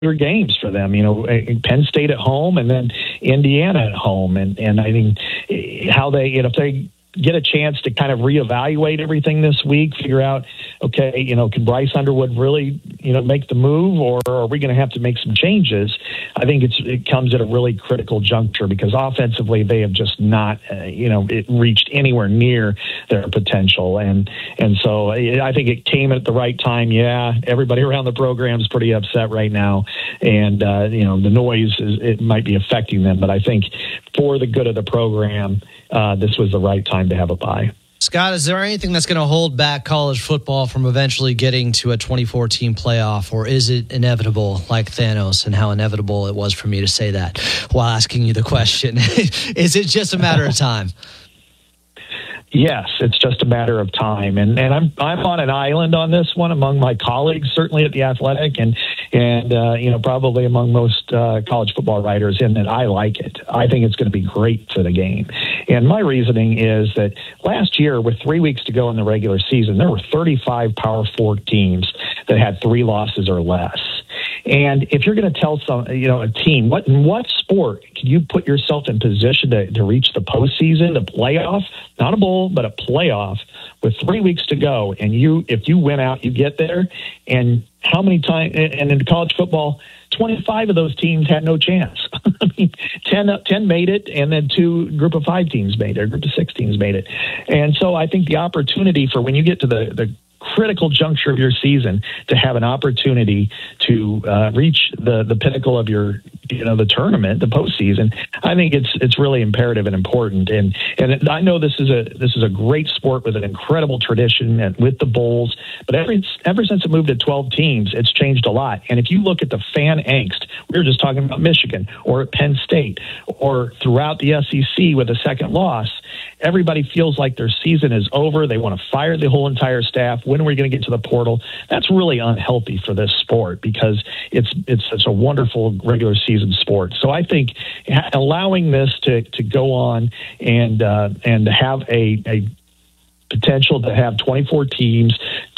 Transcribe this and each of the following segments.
games for them, Penn State at home and then Indiana at home. And I think how if they get a chance to kind of reevaluate everything this week, figure out, okay, can Bryce Underwood really, make the move, or are we going to have to make some changes? I think it comes at a really critical juncture because offensively they have just not, reached anywhere near their potential. And so I think it came at the right time. Yeah, everybody around the program is pretty upset right now. And, the noise, it might be affecting them. But I think for the good of the program, this was the right time to have a bye. Scott, is there anything that's going to hold back college football from eventually getting to a 24-team playoff, or is it inevitable like Thanos, and how inevitable it was for me to say that while asking you the question? Is it just a matter of time? Yes, it's just a matter of time, and I'm on an island on this one among my colleagues, certainly at The Athletic, and probably among most college football writers, in that I like it. I think it's going to be great for the game, and my reasoning is that last year, with 3 weeks to go in the regular season, there were 35 Power 4 teams that had 3 losses or less. And if you're going to tell a team, what sport can you put yourself in position to reach the postseason, the playoff, not a bowl, but a playoff with 3 weeks to go? And if you win out, you get there. And how many times, and in college football, 25 of those teams had no chance. I mean, 10 made it, and then 2 group of 5 teams made it, a group of 6 teams made it. And so I think the opportunity for when you get to the critical juncture of your season to have an opportunity to reach the pinnacle of your, the tournament, the postseason, I think it's really imperative and important. And I know this is a great sport with an incredible tradition and with the bowls, but ever since it moved to 12 teams, it's changed a lot. And if you look at the fan angst, we were just talking about Michigan or Penn State or throughout the SEC with a second loss, everybody feels like their season is over. They want to fire the whole entire staff. When are we going to get to the portal? That's really unhealthy for this sport because it's such a wonderful regular season sport. So I think allowing this to go on and to have a potential to have 24 teams,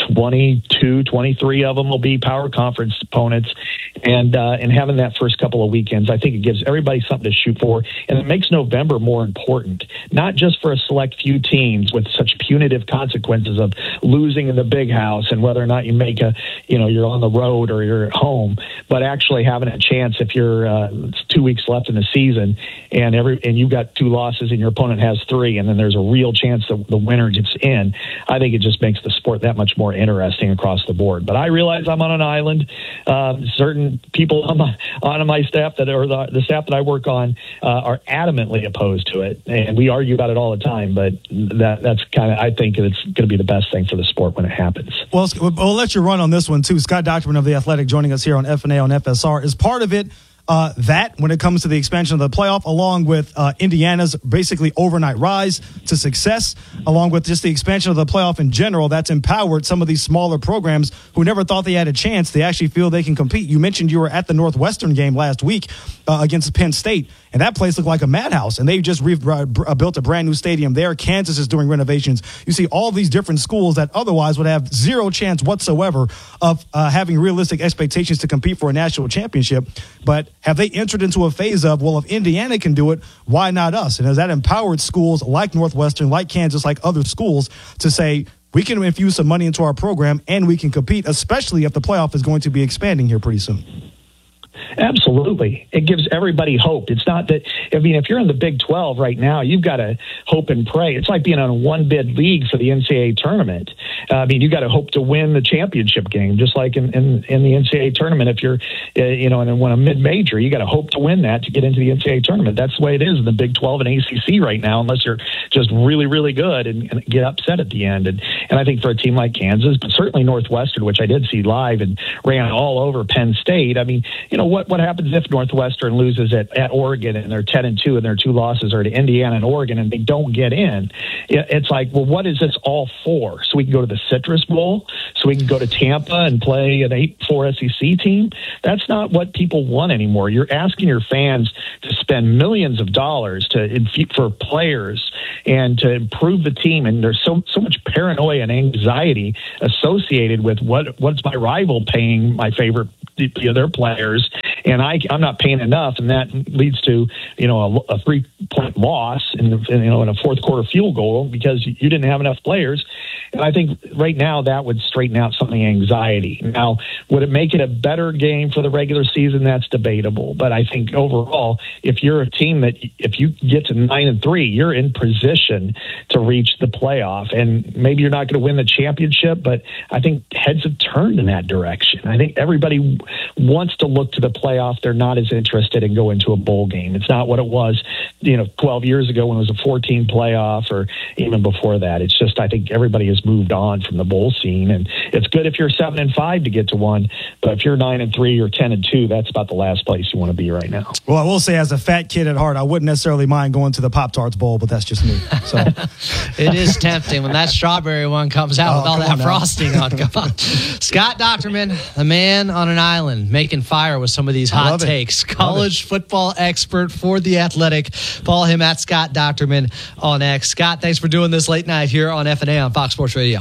22, 23 of them will be power conference opponents, and having that first couple of weekends, I think it gives everybody something to shoot for, and it makes November more important, not just for a select few teams with such punitive consequences of losing in the big house and whether or not you make you're on the road or you're at home, but actually having a chance if you're 2 weeks left in the season and you've got 2 losses and your opponent has 3, and then there's a real chance that the winner gets in. I think it just makes the sport that much more interesting across the board. But I realize I'm on an island. Certain people on my staff the staff that I work on are adamantly opposed to it, and we argue about it all the time. But that's kind of, I think it's going to be the best thing for the sport when it happens. Well, we'll let you run on this one too. Scott Dochterman of The Athletic joining us here on FNA on FSR. Is part of it that when it comes to the expansion of the playoff, along with Indiana's basically overnight rise to success, along with just the expansion of the playoff in general, that's empowered some of these smaller programs who never thought they had a chance. They actually feel they can compete. You mentioned you were at the Northwestern game last week against Penn State, and that place looked like a madhouse, and they just built a brand new stadium there. Kansas is doing renovations. You see all these different schools that otherwise would have zero chance whatsoever of having realistic expectations to compete for a national championship. But have they entered into a phase of, well, if Indiana can do it, why not us? And has that empowered schools like Northwestern, like Kansas, like other schools to say, we can infuse some money into our program and we can compete, especially if the playoff is going to be expanding here pretty soon? Absolutely. It gives everybody hope. It's not that, if you're in the Big 12 right now, you've got to hope and pray. It's like being on a one-bid league for the NCAA tournament. You've got to hope to win the championship game, just like in the NCAA tournament. If you're, and win a mid-major, you got to hope to win that to get into the NCAA tournament. That's the way it is in the Big 12 and ACC right now, unless you're just really, really good and get upset at the end. And I think for a team like Kansas, but certainly Northwestern, which I did see live and ran all over Penn State, what happens if Northwestern loses at Oregon and they're 10-2 and their 2 losses are to Indiana and Oregon and they don't get in? It's like, well, what is this all for? So we can go to the Citrus Bowl, so we can go to Tampa and play an 8-4 SEC team? That's not what people want anymore. You're asking your fans to spend millions of dollars for players and to improve the team, and there's so much paranoia and anxiety associated with what's my rival paying my favorite their players, and I'm not paying enough, and that leads to a 3-point loss in a fourth quarter field goal because you didn't have enough players. And I think right now that would straighten out some of the anxiety. Now, would it make it a better game for the regular season? That's debatable. But I think overall, if you're a team that if you get to 9-3, you're in position to reach the playoff. And maybe you're not going to win the championship, but I think heads have turned in that direction. I think everybody wants to look to the playoff. They're not as interested in going to a bowl game. It's not what it was, 12 years ago when it was a 14 playoff or even before that. It's just, I think everybody has moved on from the bowl scene, and it's good if you're 7-5 to get to one, but if you're 9-3 or 10-2, that's about the last place you want to be right now. Well, I will say, as a fat kid at heart, I wouldn't necessarily mind going to the Pop-Tarts Bowl, but that's just me. So it is tempting when that strawberry one comes out with all that frosting on. Come on. Scott Docterman, the man on an island, making fire with some of these hot takes. College football expert for The Athletic. Follow him at Scott Docterman on X. Scott, thanks for doing this late night here on FNA on Fox Sports Radio.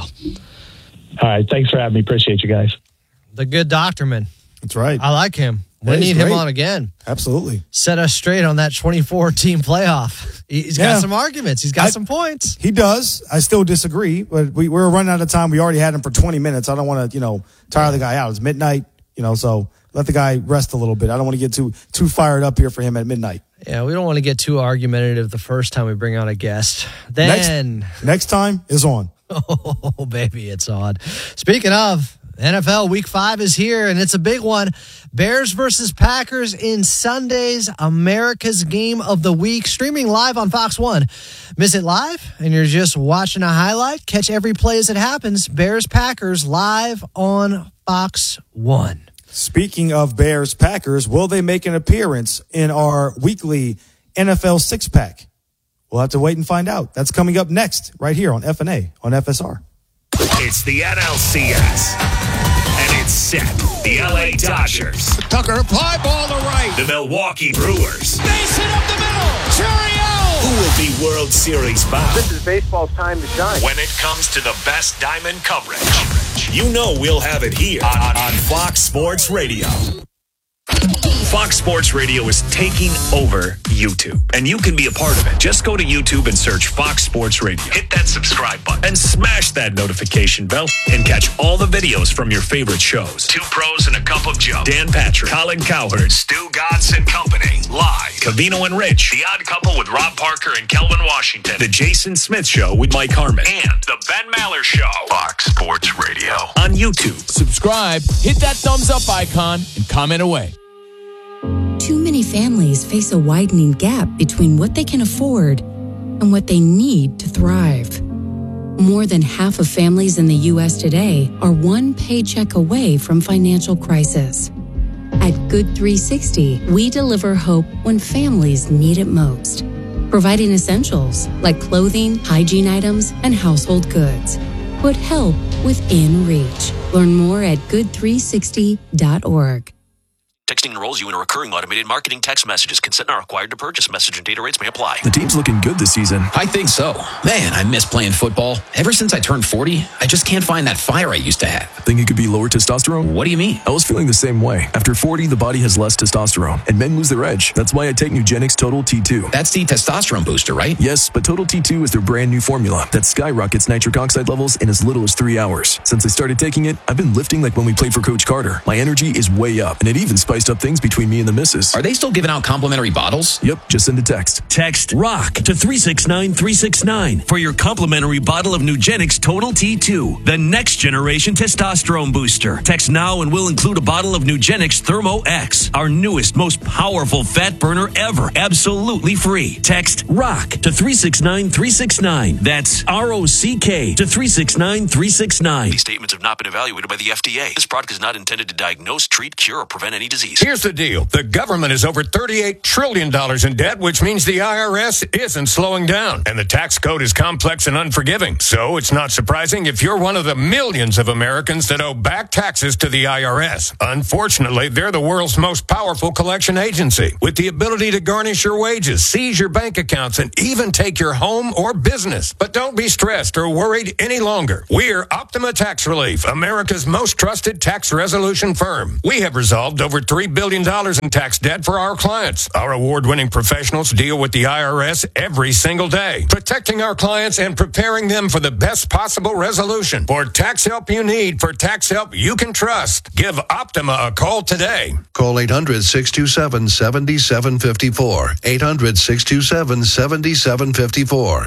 All right. Thanks for having me. Appreciate you guys. The good Docterman. That's right. I like him. We need him on again. Absolutely. Set us straight on that 24-team playoff. He's got some arguments. He's got some points. He does. I still disagree, but we're running out of time. We already had him for 20 minutes. I don't want to, tire the guy out. It's midnight, so let the guy rest a little bit. I don't want to get too fired up here for him at midnight. Yeah, we don't want to get too argumentative the first time we bring on a guest. Then next time is on. Oh, baby, it's on. Speaking of, NFL Week 5 is here, and it's a big one. Bears versus Packers in Sunday's America's Game of the Week, streaming live on Fox 1. Miss it live, and you're just watching a highlight? Catch every play as it happens. Bears-Packers live on Fox 1. Speaking of Bears-Packers, will they make an appearance in our weekly NFL six-pack? We'll have to wait and find out. That's coming up next, right here on FNA on FSR. It's the NLCS, and it's set. The LA Dodgers. Tucker, fly ball to right. The Milwaukee Brewers. Base hit up the middle. Cheerio! Who will be World Series bound? This is baseball's time to shine. When it comes to the best diamond coverage, you know we'll have it here on Fox Sports Radio. Fox Sports Radio is taking over YouTube, and you can be a part of it. Just go to YouTube and search Fox Sports Radio. Hit that subscribe button and smash that notification bell and catch all the videos from your favorite shows. Two Pros and a Cup of Joe, Dan Patrick, Colin Cowherd, Stu Godson Company, live. Covino and Rich, The Odd Couple with Rob Parker and Kelvin Washington, The Jason Smith Show with Mike Harmon, and The Ben Maller Show. Fox Sports Radio on YouTube. Subscribe, hit that thumbs up icon, and comment away. Too many families face a widening gap between what they can afford and what they need to thrive. More than half of families in the U.S. today are one paycheck away from financial crisis. At Good 360, we deliver hope when families need it most, providing essentials like clothing, hygiene items, and household goods. Put help within reach. Learn more at good360.org. Texting enrolls you in a recurring automated marketing text messages. Consent not required to purchase. Message and data rates may apply. The team's looking good this season. I think so. Man, I miss playing football. Ever since I turned 40, I just can't find that fire I used to have. Think it could be lower testosterone? What do you mean? I was feeling the same way. After 40, the body has less testosterone, and men lose their edge. That's why I take Nugenix Total T2. That's the testosterone booster, right? Yes, but Total T2 is their brand new formula that skyrockets nitric oxide levels in as little as 3 hours. Since I started taking it, I've been lifting like when we played for Coach Carter. My energy is way up, and it even spiced up things between me and the missus. Are they still giving out complimentary bottles? Yep, just send a text. Text ROCK to 369-369 for your complimentary bottle of Nugenix Total T2, the next generation testosterone booster. Text now and we'll include a bottle of Nugenix Thermo X, our newest, most powerful fat burner ever, absolutely free. Text ROCK to 369-369. That's ROCK to 369-369. These statements have not been evaluated by the FDA. This product is not intended to diagnose, treat, cure, or prevent any disease. disease. Here's the deal. The government is over $38 trillion in debt, which means the IRS isn't slowing down. And the tax code is complex and unforgiving. So it's not surprising if you're one of the millions of Americans that owe back taxes to the IRS. Unfortunately, they're the world's most powerful collection agency, with the ability to garnish your wages, seize your bank accounts, and even take your home or business. But don't be stressed or worried any longer. We're Optima Tax Relief, America's most trusted tax resolution firm. We have resolved over $3 billion in tax debt for our clients. Our award-winning professionals deal with the IRS every single day, protecting our clients and preparing them for the best possible resolution. For tax help you need, for tax help you can trust, give Optima a call today. Call 800-627-7754. 800-627-7754.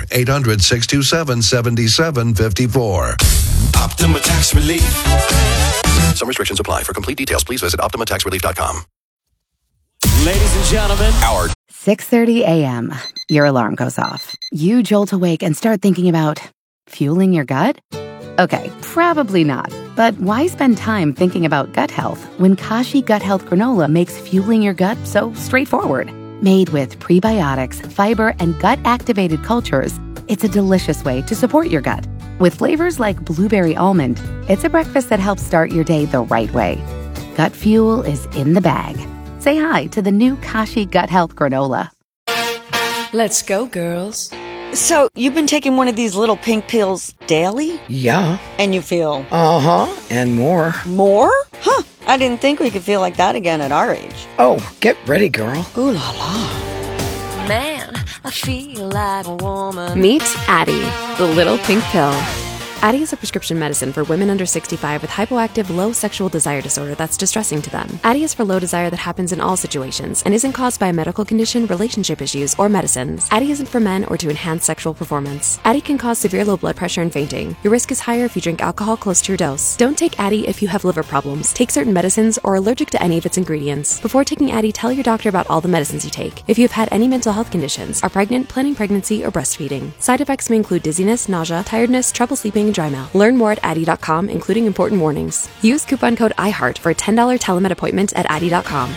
800-627-7754. Optima Tax Relief. Some restrictions apply. For complete details, please visit OptimaTaxRelief.com. Ladies and gentlemen, 6:30 a.m. Your alarm goes off. You jolt awake and start thinking about fueling your gut? Okay, probably not. But why spend time thinking about gut health when Kashi Gut Health Granola makes fueling your gut so straightforward? Made with prebiotics, fiber, and gut-activated cultures, it's a delicious way to support your gut. With flavors like blueberry almond, it's a breakfast that helps start your day the right way. Gut fuel is in the bag. Say hi to the new Kashi Gut Health Granola. Let's go, girls. So, you've been taking one of these little pink pills daily? Yeah. And you feel? Uh-huh, and more. More? Huh, I didn't think we could feel like that again at our age. Oh, get ready, girl. Ooh la la. Man, I feel like a woman. Meet Addyi, the little pink pill. Addyi is a prescription medicine for women under 65 with hypoactive low sexual desire disorder that's distressing to them. Addyi is for low desire that happens in all situations and isn't caused by a medical condition, relationship issues, or medicines. Addyi isn't for men or to enhance sexual performance. Addyi can cause severe low blood pressure and fainting. Your risk is higher if you drink alcohol close to your dose. Don't take Addyi if you have liver problems, take certain medicines, or are allergic to any of its ingredients. Before taking Addyi, tell your doctor about all the medicines you take. If you have had any mental health conditions, are pregnant, planning pregnancy, or breastfeeding. Side effects may include dizziness, nausea, tiredness, trouble sleeping, and dry mouth. Learn more at Addyi.com, including important warnings. Use coupon code IHEART for a $10 telemed appointment at Addyi.com.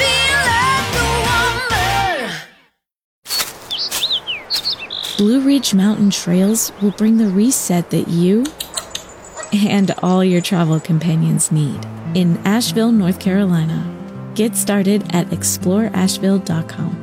Blue Ridge Mountain Trails will bring the reset that you and all your travel companions need in Asheville, North Carolina. Get started at exploreasheville.com.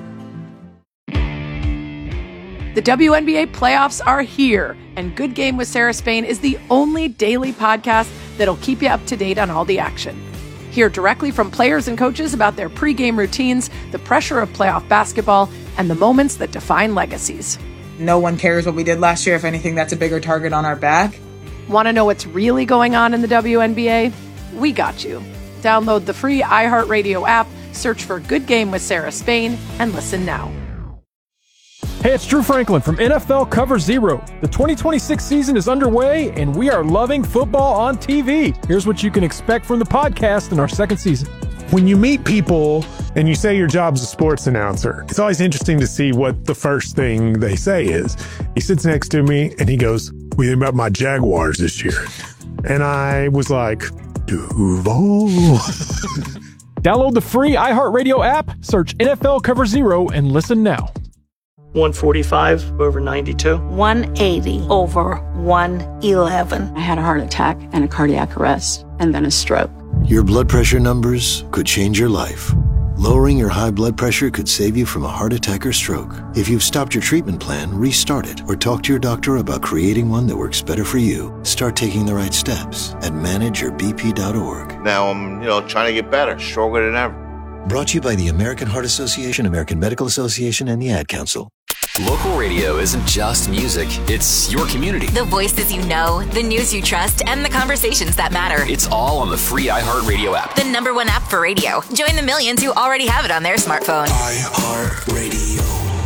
The WNBA playoffs are here, and Good Game with Sarah Spain is the only daily podcast that'll keep you up to date on all the action. Hear directly from players and coaches about their pregame routines, the pressure of playoff basketball, and the moments that define legacies. No one cares what we did last year. If anything, that's a bigger target on our back. Want to know what's really going on in the WNBA? We got you. Download the free iHeartRadio app, search for Good Game with Sarah Spain, and listen now. Hey, it's Drew Franklin from NFL Cover Zero. The 2026 season is underway, and we are loving football on TV. Here's what you can expect from the podcast in our second season. When you meet people and you say your job's a sports announcer, it's always interesting to see what the first thing they say is. He sits next to me, and he goes, "What do you think about my Jaguars this year?" And I was like, Duval. Download the free iHeartRadio app, search NFL Cover Zero, and listen now. 145 over 92. 180 over 111. I had a heart attack and a cardiac arrest and then a stroke. Your blood pressure numbers could change your life. Lowering your high blood pressure could save you from a heart attack or stroke. If you've stopped your treatment plan, restart it or talk to your doctor about creating one that works better for you. Start taking the right steps at manageyourbp.org. Now I'm, trying to get better, stronger than ever. Brought to you by the American Heart Association, American Medical Association, and the Ad Council. Local radio isn't just music, it's your community. The voices you know, the news you trust, and the conversations that matter. It's all on the free iHeartRadio app. The #1 app for radio. Join the millions who already have it on their smartphone. iHeartRadio.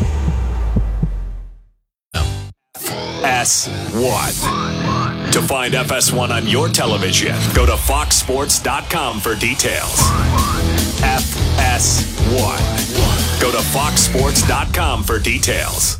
FS1. To find FS1 on your television, go to foxsports.com for details. FS1. Go to foxsports.com for details.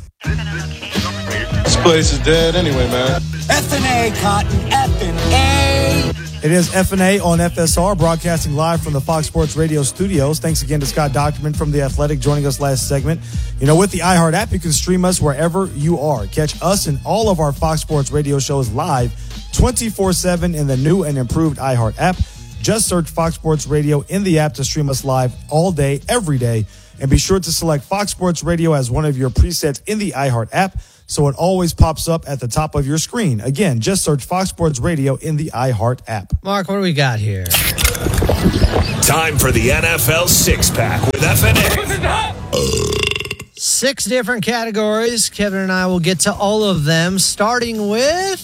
This place is dead anyway, man. F&A, Cotton, F&A. It is FNA on FSR, broadcasting live from the Fox Sports Radio studios. Thanks again to Scott Dochterman from The Athletic joining us last segment. You know, with the iHeart app, you can stream us wherever you are. Catch us and all of our Fox Sports Radio shows live 24/7 in the new and improved iHeart app. Just search Fox Sports Radio in the app to stream us live all day, every day. And be sure to select Fox Sports Radio as one of your presets in the iHeart app, so it always pops up at the top of your screen. Again, just search Fox Sports Radio in the iHeart app. Mark, what do we got here? Time for the NFL Six-Pack with FNA. 6 different categories. Kevin and I will get to all of them, starting with...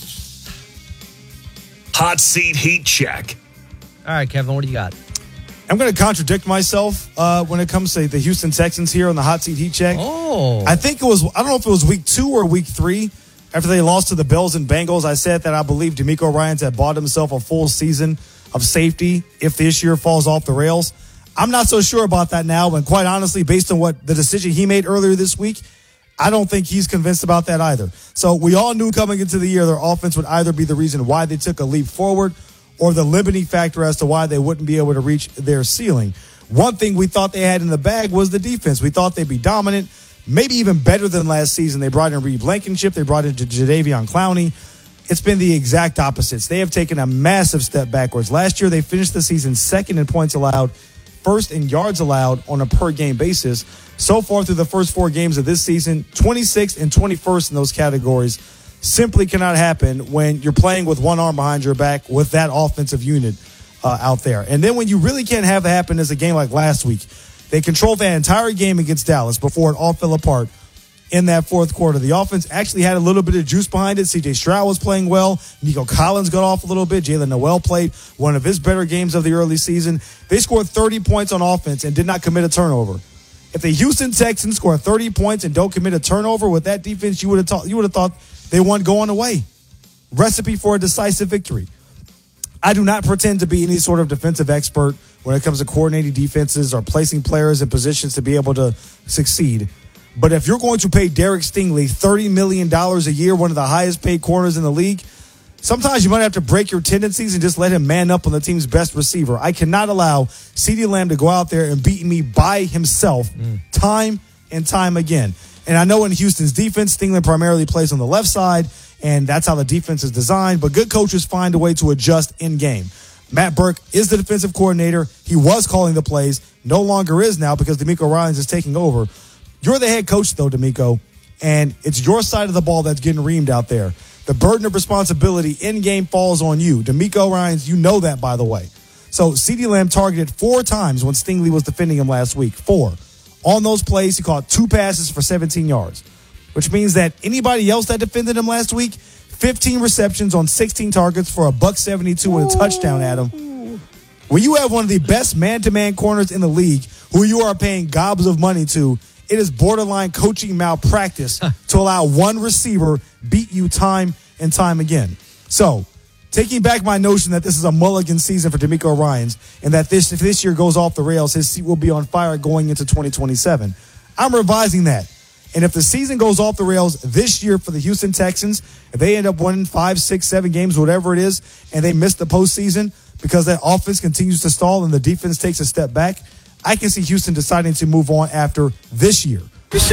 Hot Seat Heat Check. All right, Kevin, what do you got? I'm going to contradict myself when it comes to the Houston Texans here on the Hot Seat Heat Check. Oh. I think it was, I don't know if it was week 2 or week 3 after they lost to the Bills and Bengals. I said that I believe DeMeco Ryans had bought himself a full season of safety if this year falls off the rails. I'm not so sure about that now. And quite honestly, based on what the decision he made earlier this week, I don't think he's convinced about that either. So we all knew coming into the year their offense would either be the reason why they took a leap forward or the limiting factor as to why they wouldn't be able to reach their ceiling. One thing we thought they had in the bag was the defense. We thought they'd be dominant, maybe even better than last season. They brought in Reed Blankenship. They brought in Jadeveon Clowney. It's been the exact opposites. They have taken a massive step backwards. Last year, they finished the season second in points allowed, first in yards allowed on a per-game basis. So far through the first 4 games of this season, 26th and 21st in those categories. Simply cannot happen when you're playing with one arm behind your back with that offensive unit out there. And then when you really can't have it happen as a game like last week, they controlled that entire game against Dallas before it all fell apart in that fourth quarter. The offense actually had a little bit of juice behind it. C.J. Stroud was playing well. Nico Collins got off a little bit. Jalen Noel played one of his better games of the early season. They scored 30 points on offense and did not commit a turnover. If the Houston Texans score 30 points and don't commit a turnover with that defense, you would have thought they won going away. Recipe for a decisive victory. I do not pretend to be any sort of defensive expert when it comes to coordinating defenses or placing players in positions to be able to succeed. But if you're going to pay Derek Stingley $30 million a year, one of the highest paid corners in the league, sometimes you might have to break your tendencies and just let him man up on the team's best receiver. I cannot allow CeeDee Lamb to go out there and beat me by himself time and time again. And I know in Houston's defense, Stingley primarily plays on the left side, and that's how the defense is designed. But good coaches find a way to adjust in game. Matt Burke is the defensive coordinator. He was calling the plays, no longer is now because DeMeco Ryans is taking over. You're the head coach, though, DeMeco, and it's your side of the ball that's getting reamed out there. The burden of responsibility in game falls on you. DeMeco Ryans, you know that, by the way. So CeeDee Lamb targeted 4 times when Stingley was defending him last week. 4. On those plays, he caught 2 passes for 17 yards, which means that anybody else that defended him last week, 15 receptions on 16 targets for $172 and a touchdown, Adam. When you have one of the best man-to-man corners in the league who you are paying gobs of money to, it is borderline coaching malpractice to allow one receiver beat you time and time again. So, taking back my notion that this is a mulligan season for DeMeco Ryans and that if this year goes off the rails, his seat will be on fire going into 2027. I'm revising that. And if the season goes off the rails this year for the Houston Texans, if they end up winning 5, 6, 7 games, whatever it is, and they miss the postseason because that offense continues to stall and the defense takes a step back, I can see Houston deciding to move on after this year.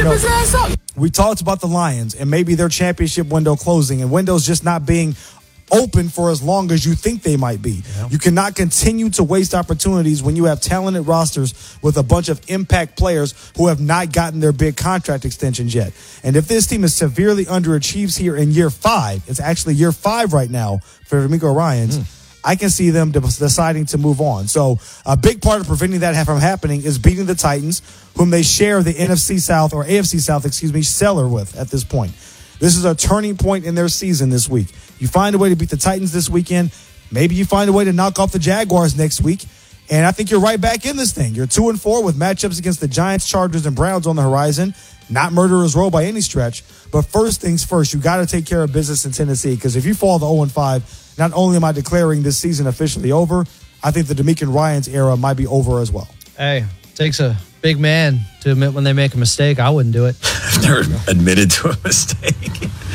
We talked about the Lions and maybe their championship window closing and windows just not being open for as long as you think they might be. Yeah. You cannot continue to waste opportunities when you have talented rosters with a bunch of impact players who have not gotten their big contract extensions yet. And if this team is severely underachieves here in year 5, it's actually year 5 right now for DeMeco Ryans, I can see them deciding to move on. So a big part of preventing that from happening is beating the Titans, whom they share the NFC South or AFC South, cellar with at this point. This is a turning point in their season this week. You find a way to beat the Titans this weekend. Maybe you find a way to knock off the Jaguars next week. And I think you're right back in this thing. You're 2-4 with matchups against the Giants, Chargers, and Browns on the horizon. Not murderer's row by any stretch. But first things first, you got to take care of business in Tennessee. Because if you fall to 0-5, not only am I declaring this season officially over, I think the DeMeco Ryans era might be over as well. Hey, it takes a big man to admit when they make a mistake. I wouldn't do it. I've never admitted to a mistake.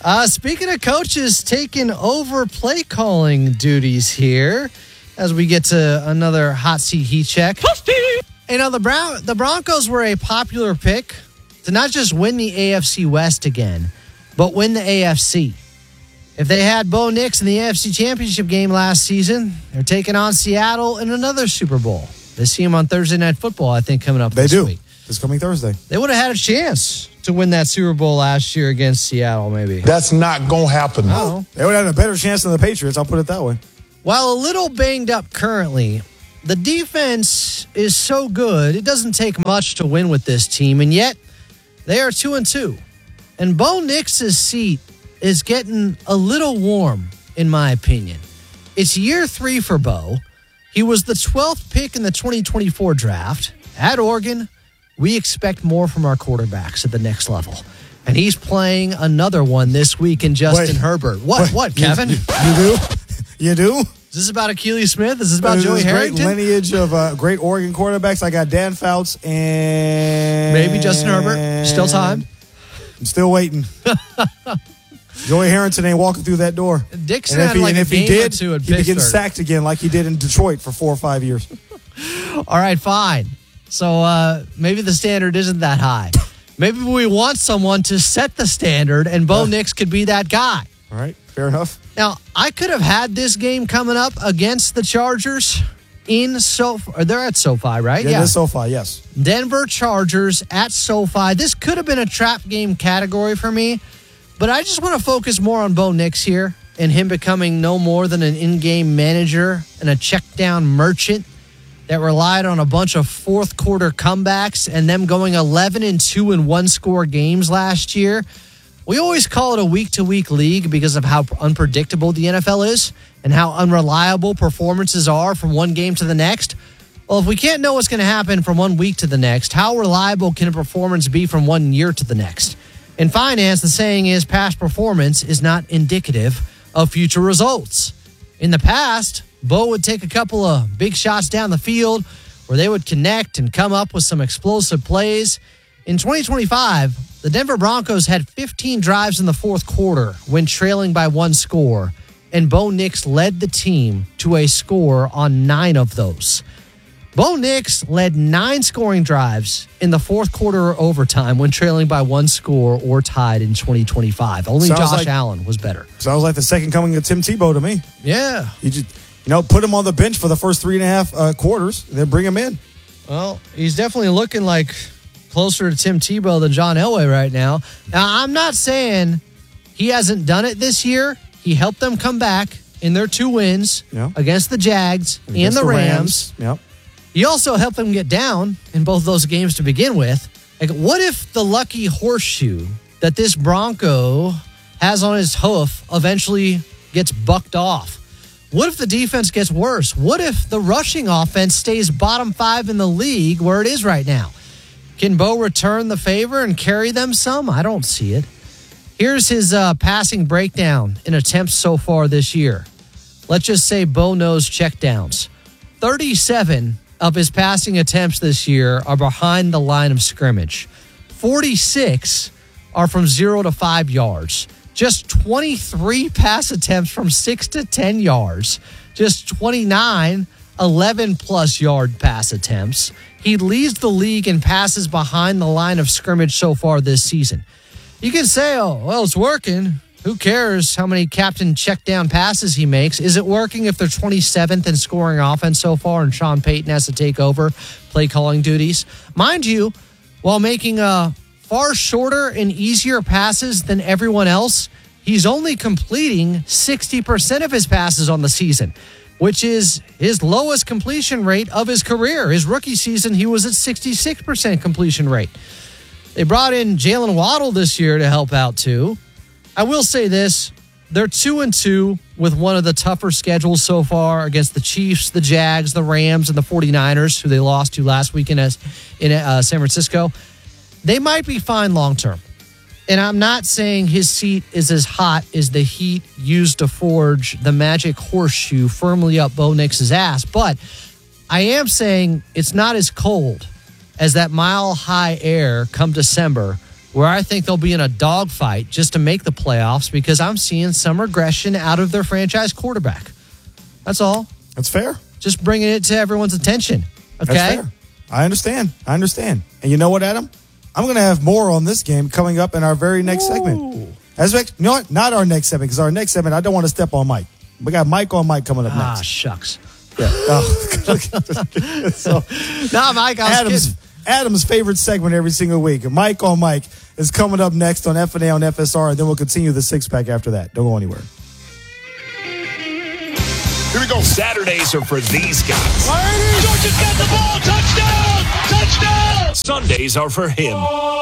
Speaking of coaches taking over play calling duties here, as we get to another hot seat heat check. You know, the Broncos were a popular pick to not just win the AFC West again, but win the AFC. If they had Bo Nix in the AFC Championship game last season, they're taking on Seattle in another Super Bowl. They see them on Thursday Night Football, I think, coming up this week. This coming Thursday. They would have had a chance to win that Super Bowl last year against Seattle, maybe. That's not going to happen. No. They would have had a better chance than the Patriots, I'll put it that way. While a little banged up currently, the defense is so good, it doesn't take much to win with this team, and yet they are 2-2. And Bo Nix's seat is getting a little warm, in my opinion. It's year 3 for Bo. He was the 12th pick in the 2024 draft. At Oregon, we expect more from our quarterbacks at the next level. And he's playing another one this week in Justin Herbert. What, Kevin? You do? You do? Is this about Akili Smith? Is this about Joey Harrington? Great lineage of great Oregon quarterbacks. I got Dan Fouts and... Maybe Justin Herbert. Still time. I'm still waiting. Joey Harrington ain't walking through that door. Dixon had like a game or two at Pittsburgh. He'd be getting sacked again like he did in Detroit for 4 or 5 years. All right, fine. So maybe the standard isn't that high. Maybe we want someone to set the standard, and Bo Nix could be that guy. All right, fair enough. Now, I could have had this game coming up against the Chargers in SoFi. Or they're at SoFi, right? Yeah, SoFi, yes. Denver Chargers at SoFi. This could have been a trap game category for me, but I just want to focus more on Bo Nix here and him becoming no more than an in-game manager and a check-down merchant that relied on a bunch of fourth-quarter comebacks and them going 11-2 in one-score games last year. We always call it a week-to-week league because of how unpredictable the NFL is and how unreliable performances are from one game to the next. Well, if we can't know what's going to happen from 1 week to the next, how reliable can a performance be from 1 year to the next? In finance, the saying is past performance is not indicative of future results. In the past, Bo would take a couple of big shots down the field where they would connect and come up with some explosive plays. In 2025, the Denver Broncos had 15 drives in the fourth quarter when trailing by 1 score, and Bo Nix led the team to a score on 9 of those. Bo Nix led 9 scoring drives in the fourth quarter or overtime when trailing by 1 score or tied in 2025. Only Josh Allen was better. Sounds like the second coming of Tim Tebow to me. Yeah. You just, put him on the bench for the first 3.5 quarters, then bring him in. Well, he's definitely looking like closer to Tim Tebow than John Elway right now. Now, I'm not saying he hasn't done it this year. He helped them come back in their 2 wins against the Jags and the Rams. Yep. He also helped them get down in both those games to begin with. Like, what if the lucky horseshoe that this Bronco has on his hoof eventually gets bucked off? What if the defense gets worse? What if the rushing offense stays bottom 5 in the league where it is right now? Can Bo return the favor and carry them some? I don't see it. Here's his passing breakdown in attempts so far this year. Let's just say Bo knows checkdowns. 37 of his passing attempts this year are behind the line of scrimmage. 46 are from 0 to 5 yards. Just 23 pass attempts from 6 to 10 yards. Just 29 11-plus yard pass attempts. He leads the league in passes behind the line of scrimmage so far this season. You can say, it's working. Who cares how many captain check down passes he makes? Is it working if they're 27th in scoring offense so far and Sean Payton has to take over play calling duties? Mind you, while making far shorter and easier passes than everyone else, he's only completing 60% of his passes on the season, which is his lowest completion rate of his career. His rookie season, he was at 66% completion rate. They brought in Jalen Waddle this year to help out too. I will say this, they're 2-2 with one of the tougher schedules so far against the Chiefs, the Jags, the Rams, and the 49ers, who they lost to last weekend in San Francisco. They might be fine long-term. And I'm not saying his seat is as hot as the heat used to forge the magic horseshoe firmly up Bo Nix's ass, but I am saying it's not as cold as that mile-high air come December where I think they'll be in a dogfight just to make the playoffs because I'm seeing some regression out of their franchise quarterback. That's all. That's fair. Just bringing it to everyone's attention. Okay? That's fair. I understand. And you know what, Adam? I'm going to have more on this game coming up in our very next segment. You know what? Not our next segment, because our next segment, I don't want to step on Mike. We got Mike on Mike coming up next. Shucks. Yeah. So, Mike, Adam's favorite segment every single week. Mike on Mike is coming up next on F&A on FSR, and then we'll continue the six-pack after that. Don't go anywhere. Here we go. Saturdays are for these guys. Georgia's got the ball. Touchdown! Touchdown! Sundays are for him.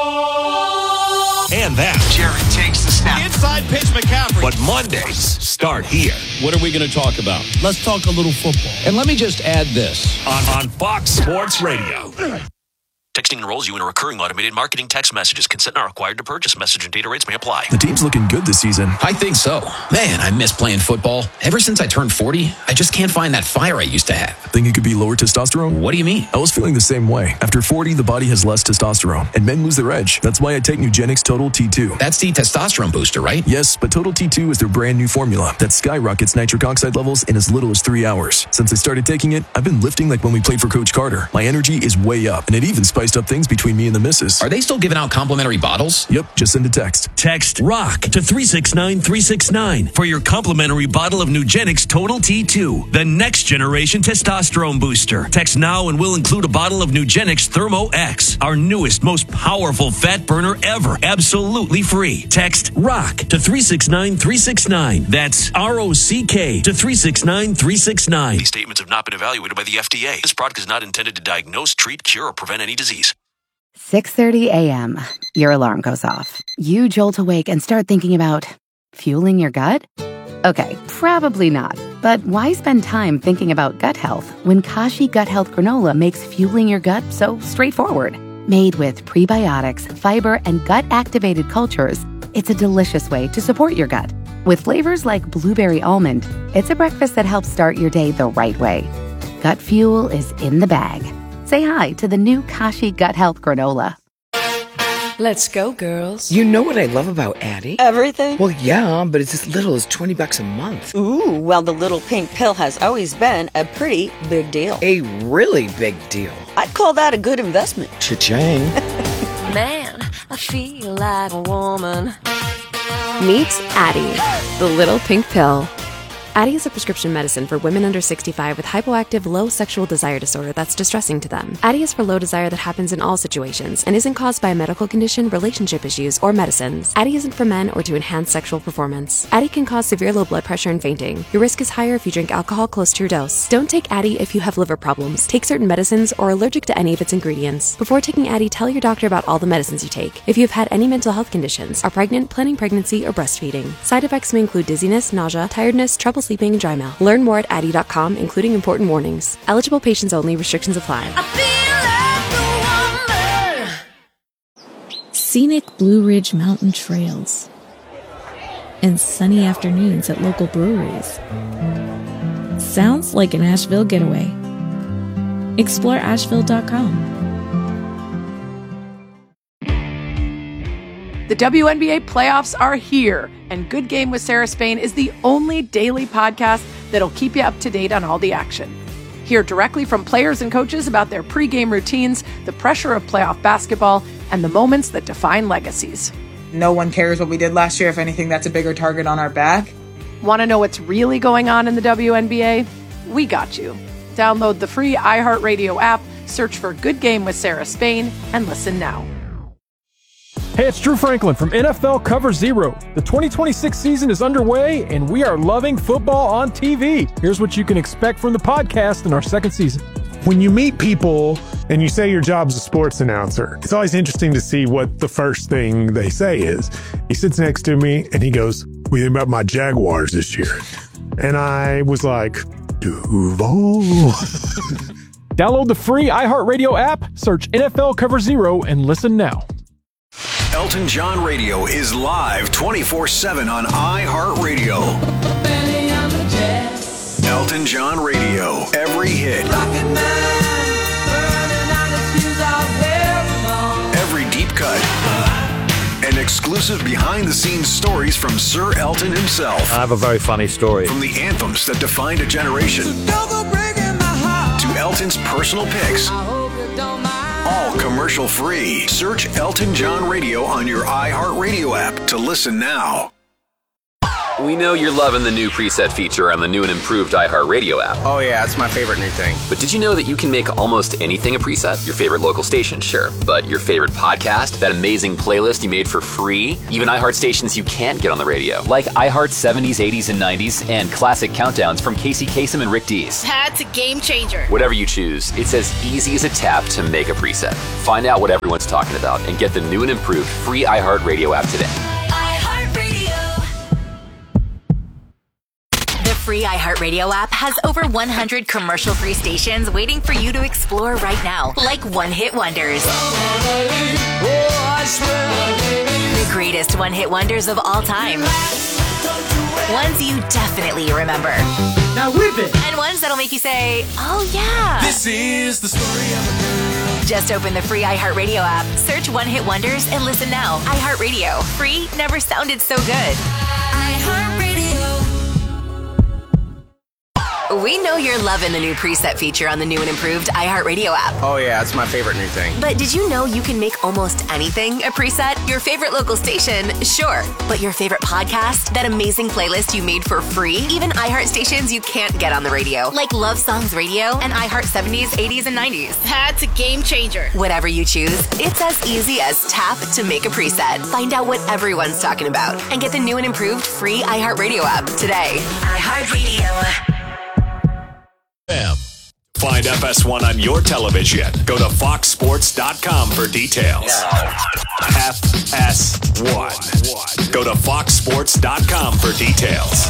And that. Jared takes the snap. Inside pitch, McCaffrey. But Mondays start here. What are we going to talk about? Let's talk a little football. And let me just add this. On Fox Sports Radio. Texting enrolls you in a recurring automated marketing text messages. Consent not required to purchase. Message and data rates may apply. The team's looking good this season. I think so. Man, I miss playing football. Ever since I turned 40, I just can't find that fire I used to have. Think it could be lower testosterone? What do you mean? I was feeling the same way. After 40, the body has less testosterone, and men lose their edge. That's why I take Nugenix Total T2. That's the testosterone booster, right? Yes, but Total T2 is their brand new formula that skyrockets nitric oxide levels in as little as 3 hours. Since I started taking it, I've been lifting like when we played for Coach Carter. My energy is way up, and it even spiced up things between me and the missus. Are they still giving out complimentary bottles? Yep, just send a text. Text ROCK to 369-369 for your complimentary bottle of Nugenix Total T2, the next generation testosterone booster. Text now and we'll include a bottle of Nugenix Thermo X, our newest, most powerful fat burner ever, absolutely free. Text ROCK to 369-369. That's ROCK to 369-369. These statements have not been evaluated by the FDA. This product is not intended to diagnose, treat, cure, or prevent any disease. 6:30 a.m. Your alarm goes off. You jolt awake and start thinking about fueling your gut? Okay, probably not. But why spend time thinking about gut health when Kashi Gut Health Granola makes fueling your gut so straightforward? Made with prebiotics, fiber, and gut-activated cultures, it's a delicious way to support your gut. With flavors like blueberry almond, it's a breakfast that helps start your day the right way. Gut fuel is in the bag. Say hi to the new Kashi Gut Health Granola. Let's go, girls. You know what I love about Addie? Everything? Well, yeah, but it's as little as $20 a month. Ooh, well, the little pink pill has always been a pretty big deal. A really big deal. I'd call that a good investment. Cha-ching. Man, I feel like a woman. Meet Addie, the little pink pill. Addie is a prescription medicine for women under 65 with hypoactive low sexual desire disorder that's distressing to them. Addie is for low desire that happens in all situations and isn't caused by a medical condition, relationship issues, or medicines. Addie isn't for men or to enhance sexual performance. Addie can cause severe low blood pressure and fainting. Your risk is higher if you drink alcohol close to your dose. Don't take Addie if you have liver problems, take certain medicines, or are allergic to any of its ingredients. Before taking Addie, tell your doctor about all the medicines you take. If you have had any mental health conditions, are pregnant, planning pregnancy, or breastfeeding. Side effects may include dizziness, nausea, tiredness, trouble sleeping, and dry mouth. Learn more at Addie.com, including important warnings. Eligible patients only. Restrictions apply. Scenic Blue Ridge Mountain trails and sunny afternoons at local breweries. Sounds like an Asheville getaway. Explore Asheville.com. The WNBA playoffs are here, and Good Game with Sarah Spain is the only daily podcast that'll keep you up to date on all the action. Hear directly from players and coaches about their pregame routines, the pressure of playoff basketball, and the moments that define legacies. No one cares what we did last year. If anything, that's a bigger target on our back. Want to know what's really going on in the WNBA? We got you. Download the free iHeartRadio app, search for Good Game with Sarah Spain, and listen now. Hey, it's Drew Franklin from NFL Cover Zero. The 2026 season is underway, and we are loving football on TV. Here's what you can expect from the podcast in our second season. When you meet people and you say your job's a sports announcer, it's always interesting to see what the first thing they say is. He sits next to me and he goes, "What do you think about my Jaguars this year?" And I was like, Duval. Download the free iHeartRadio app, search NFL Cover Zero, and listen now. Elton John Radio is live 24/7 on iHeartRadio. Elton John Radio, every hit, every deep cut, exclusive behind-the-scenes stories from Sir Elton himself. I have a very funny story. From the anthems that defined a generation to Elton's personal picks. All commercial-free. Search Elton John Radio on your iHeartRadio app to listen now. We know you're loving the new preset feature on the new and improved iHeartRadio app. Oh yeah, it's my favorite new thing. But did you know that you can make almost anything a preset? Your favorite local station, sure. But your favorite podcast, that amazing playlist you made for free, even iHeart stations you can't get on the radio, like iHeart 70s, 80s, and 90s, and classic countdowns from Casey Kasem and Rick Dees. That's a game changer. Whatever you choose, it's as easy as a tap to make a preset. Find out what everyone's talking about and get the new and improved free iHeartRadio app today. The free iHeartRadio app has over 100 commercial-free stations waiting for you to explore right now, like one-hit wonders. The greatest one-hit wonders of all time. Ones you definitely remember. Now whip it! And ones that'll make you say, oh yeah. This is the story of a girl. Just open the free iHeartRadio app, search one-hit wonders, and listen now. iHeartRadio. Free never sounded so good. We know you're loving the new preset feature on the new and improved iHeartRadio app. Oh yeah, it's my favorite new thing. But did you know you can make almost anything a preset? Your favorite local station, sure. But your favorite podcast, that amazing playlist you made for free? Even iHeart stations you can't get on the radio, like Love Songs Radio and iHeart 70s, 80s, and 90s. That's a game changer. Whatever you choose, it's as easy as tap to make a preset. Find out what everyone's talking about and get the new and improved free iHeartRadio app today. iHeartRadio. Find FS1 on your television. Go to foxsports.com for details. FS1. Go to foxsports.com for details.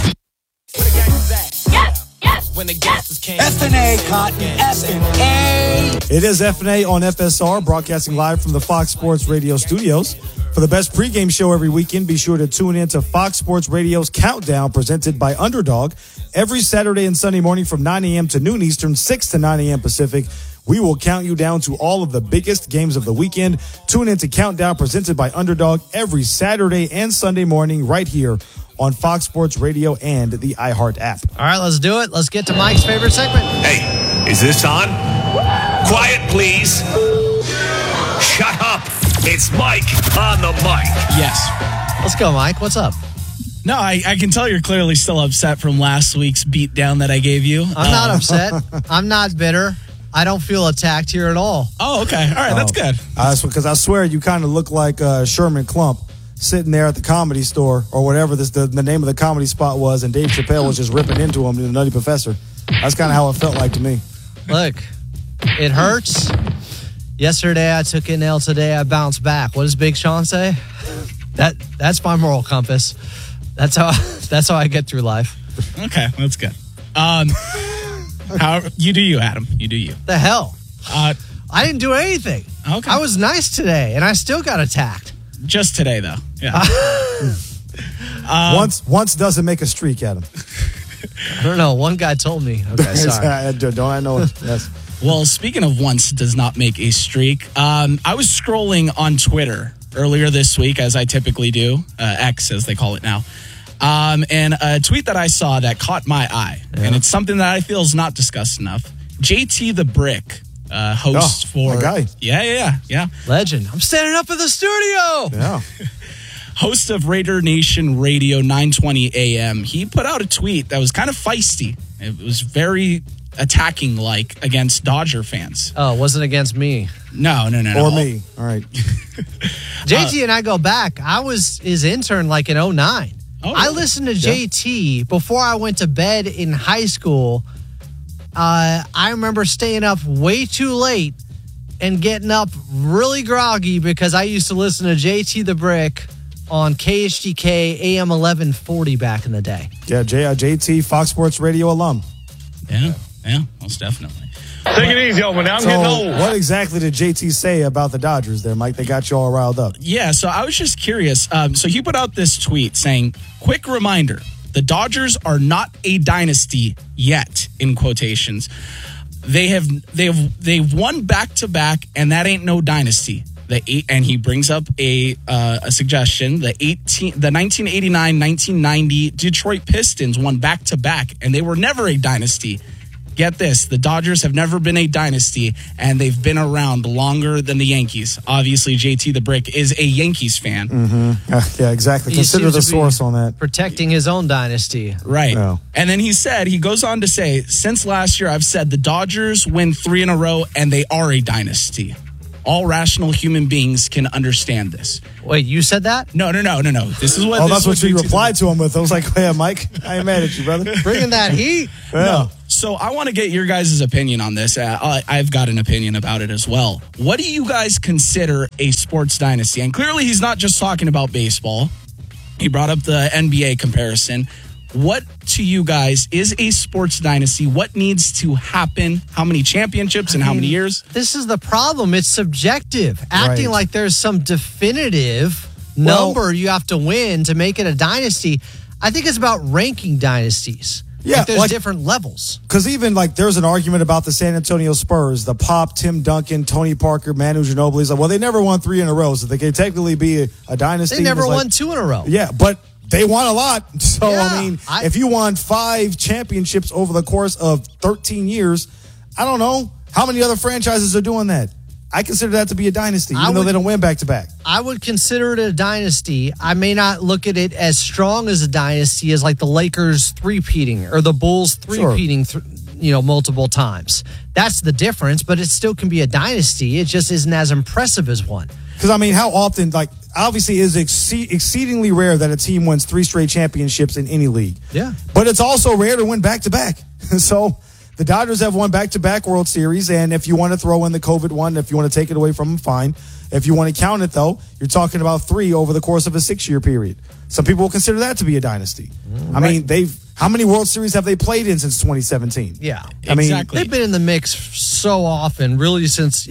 When the gases came. F&A, Cotton, F&A. It is F&A on FSR, broadcasting live from the Fox Sports Radio studios. For the best pregame show every weekend, be sure to tune in to Fox Sports Radio's Countdown, presented by Underdog, every Saturday and Sunday morning from 9 a.m. to noon Eastern, 6 to 9 a.m. Pacific. We will count you down to all of the biggest games of the weekend. Tune in to Countdown, presented by Underdog, every Saturday and Sunday morning right here on Fox Sports Radio and the iHeart app. All right, let's do it. Let's get to Mike's favorite segment. Hey, is this on? Quiet, please. Shut up. It's Mike on the mic. Yes. Let's go, Mike. What's up? No, I can tell you're clearly still upset from last week's beatdown that I gave you. I'm not upset. I'm not bitter. I don't feel attacked here at all. Oh, okay. All right, that's good. Because I swear you kind of look like Sherman Klump sitting there at the Comedy Store or whatever the name of the comedy spot was, and Dave Chappelle was just ripping into him, the Nutty Professor. That's kind of how it felt like to me. Look, it hurts. Yesterday I took an L. Today I bounced back. What does Big Sean say? That's my moral compass. That's how I get through life. Okay, that's good. You do you, Adam. You do you. The hell? I didn't do anything. Okay. I was nice today, and I still got attacked. Just today, though. Yeah. Once doesn't make a streak, Adam. I don't know. One guy told me. Okay, sorry. Don't I know? Yes. Well, speaking of once does not make a streak, I was scrolling on Twitter earlier this week, as I typically do, X as they call it now, and a tweet that I saw that caught my eye, and it's something that I feel is not discussed enough. JT the Brick, host for... my guy. Yeah. Legend. I'm standing up in the studio. Yeah. Host of Raider Nation Radio 920 AM. He put out a tweet that was kind of feisty. It was very attacking against Dodger fans. Oh, it wasn't against me. No. Or me. All right. JT and I go back. I was his intern in 2009. Oh, I listened to JT before I went to bed in high school. I remember staying up way too late and getting up really groggy because I used to listen to JT the Brick on KHDK AM 1140 back in the day. Yeah, JT, Fox Sports Radio alum. Yeah, most definitely. Take it easy, over now. I'm getting old. What exactly did JT say about the Dodgers there, Mike? They got you all riled up. Yeah, so I was just curious. So he put out this tweet saying, quick reminder, the Dodgers are not a dynasty yet, in quotations. They've won back-to-back, and that ain't no dynasty. And he brings up a suggestion. The 1989-1990 Detroit Pistons won back-to-back, and they were never a dynasty. Get this, the Dodgers have never been a dynasty, and they've been around longer than the Yankees. Obviously, JT the Brick is a Yankees fan. Mm-hmm. Yeah, exactly. He Consider seems the to be source on that. Protecting his own dynasty. Right. No. And then he goes on to say, since last year, I've said the Dodgers win 3 in a row, and they are a dynasty. All rational human beings can understand this. Wait, you said that? No. This is what. Oh, that's what you replied to him with. I was like, yeah, Mike, I ain't mad at you, brother. Bringing that heat. Yeah. No. So I want to get your guys' opinion on this. I've got an opinion about it as well. What do you guys consider a sports dynasty? And clearly he's not just talking about baseball. He brought up the NBA comparison. What to you guys is a sports dynasty? What needs to happen? How many championships and how many years? This is the problem. It's subjective. Acting like there's some definitive number you have to win to make it a dynasty. I think it's about ranking dynasties. Yeah, like there's different levels. Because even there's an argument about the San Antonio Spurs, the Pop, Tim Duncan, Tony Parker, Manu Ginobili. It's like, well, they never won 3 in a row, so they can technically be a dynasty. They never won 2 in a row. Yeah, but they won a lot. So, Yeah, I mean, if you won 5 championships over the course of 13 years, I don't know how many other franchises are doing that. I consider that to be a dynasty, even though they don't win back-to-back. I would consider it a dynasty. I may not look at it as strong as a dynasty as like the Lakers three-peating or the Bulls three-peating, multiple times. That's the difference, but it still can be a dynasty. It just isn't as impressive as one. Because, I mean, how often, obviously it is exceedingly rare that a team wins 3 straight championships in any league. Yeah. But it's also rare to win back-to-back. So the Dodgers have won back-to-back World Series, and if you want to throw in the COVID one, if you want to take it away from them, fine. If you want to count it, though, you're talking about 3 over the course of a 6-year period. Some people will consider that to be a dynasty. I mean, how many World Series have they played in since 2017? Yeah, I mean, exactly. They've been in the mix so often, really since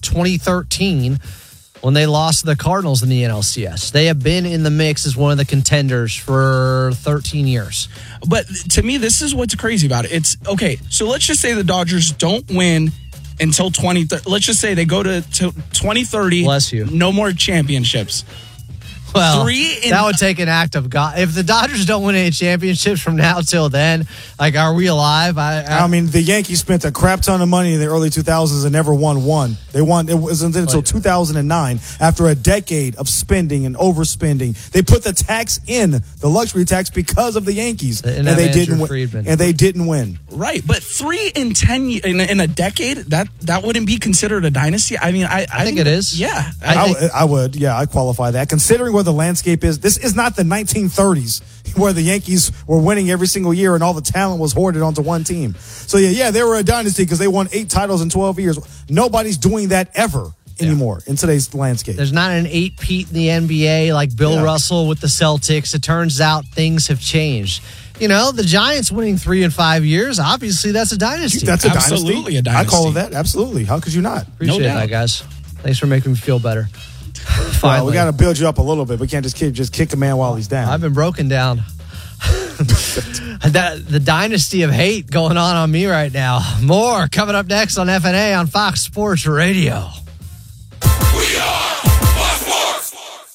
2013 when they lost to the Cardinals in the NLCS. They have been in the mix as one of the contenders for 13 years. But to me, this is what's crazy about it. It's okay. So let's just say the Dodgers don't win until 2030. Let's just say they go to 2030. Bless you. No more championships. Well, that would take an act of God. If the Dodgers don't win any championships from now till then, are we alive? I mean, the Yankees spent a crap ton of money in the early 2000s and never won one. It wasn't until 2009, after a decade of spending and overspending. They put the tax in, the luxury tax, because of the Yankees, and they didn't win. And they didn't win. Right, but 3 in 10 in a decade, that wouldn't be considered a dynasty. I mean, I think it is. Yeah, I would. Yeah, I qualify that. Considering where the landscape is, this is not the 1930s where the Yankees were winning every single year and all the talent was hoarded onto one team. So they were a dynasty because they won 8 titles in 12 years. Nobody's doing that ever anymore in today's landscape. There's not an 8-peat in the NBA like Bill Russell with the Celtics. It turns out things have changed. The Giants winning 3 in 5 years, obviously that's a dynasty. That's absolutely a dynasty. I call it that. Absolutely. How could you not? Appreciate that, guys. Thanks for making me feel better. Well, we got to build you up a little bit. We can't just kick a man while he's down. I've been broken down. The dynasty of hate going on me right now. More coming up next on FNA on Fox Sports Radio. We are Fox Sports.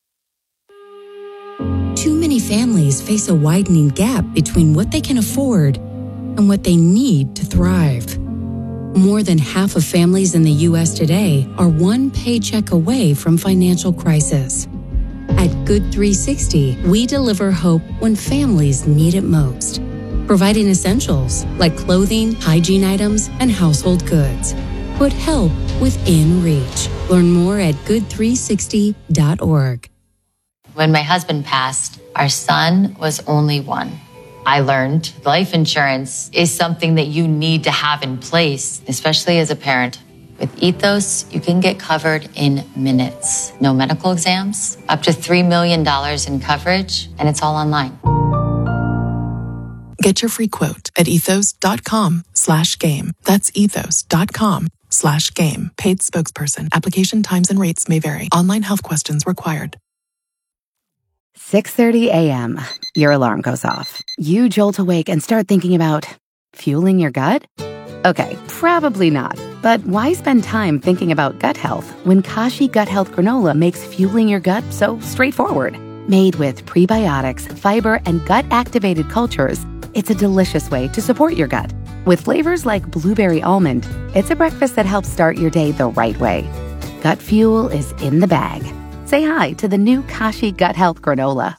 Too many families face a widening gap between what they can afford and what they need to thrive. More than half of families in the U.S. today are one paycheck away from financial crisis. At Good 360, we deliver hope when families need it most, providing essentials like clothing, hygiene items, and household goods. Put help within reach. Learn more at good360.org. When my husband passed, our son was only 1. I learned life insurance is something that you need to have in place, especially as a parent. With Ethos, you can get covered in minutes. No medical exams, up to $3 million in coverage, and it's all online. Get your free quote at ethos.com/game. That's ethos.com/game. Paid spokesperson. Application times and rates may vary. Online health questions required. 6:30 a.m. Your alarm goes off. You jolt awake and start thinking about fueling your gut? Okay, probably not. But why spend time thinking about gut health when Kashi Gut Health Granola makes fueling your gut so straightforward? Made with prebiotics, fiber, and gut-activated cultures, it's a delicious way to support your gut. With flavors like blueberry almond, it's a breakfast that helps start your day the right way. Gut fuel is in the bag. Say hi to the new Kashi Gut Health Granola.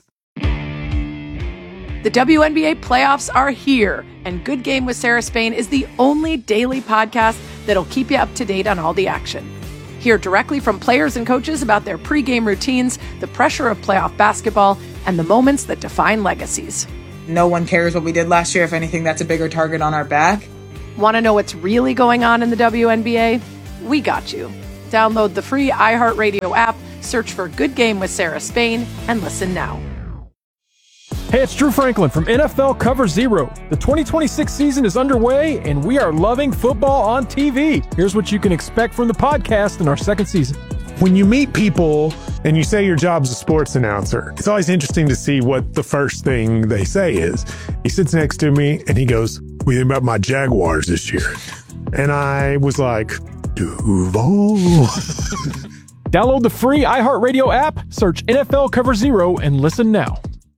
The WNBA playoffs are here, and Good Game with Sarah Spain is the only daily podcast that'll keep you up to date on all the action. Hear directly from players and coaches about their pregame routines, the pressure of playoff basketball, and the moments that define legacies. No one cares what we did last year. If anything, that's a bigger target on our back. Want to know what's really going on in the WNBA? We got you. Download the free iHeartRadio app, search for Good Game with Sarah Spain, and listen now. Hey, it's Drew Franklin from NFL Cover Zero. The 2026 season is underway, and we are loving football on TV. Here's what you can expect from the podcast in our second season. When you meet people and you say your job's a sports announcer, it's always interesting to see what the first thing they say is. He sits next to me and he goes, "What do you think about my Jaguars this year?" And I was like, Duval. Download the free iHeartRadio app, search NFL Cover Zero, and listen now.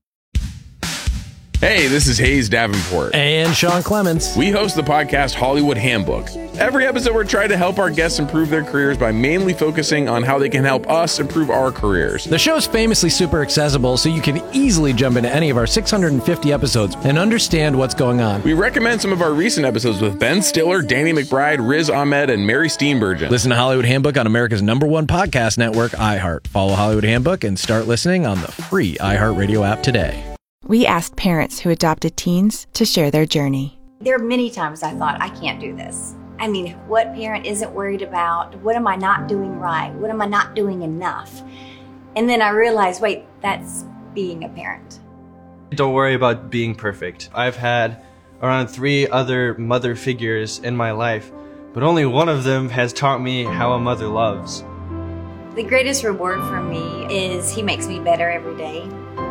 Hey, this is Hayes Davenport. And Sean Clements. We host the podcast Hollywood Handbook. Every episode, we're trying to help our guests improve their careers by mainly focusing on how they can help us improve our careers. The show's famously super accessible, so you can easily jump into any of our 650 episodes and understand what's going on. We recommend some of our recent episodes with Ben Stiller, Danny McBride, Riz Ahmed, and Mary Steenburgen. Listen to Hollywood Handbook on America's #1 podcast network, iHeart. Follow Hollywood Handbook and start listening on the free iHeartRadio app today. We asked parents who adopted teens to share their journey. There are many times I thought, I can't do this. I mean, what parent isn't worried about? What am I not doing right? What am I not doing enough? And then I realized, wait, that's being a parent. Don't worry about being perfect. I've had around 3 other mother figures in my life, but only one of them has taught me how a mother loves. The greatest reward for me is he makes me better every day.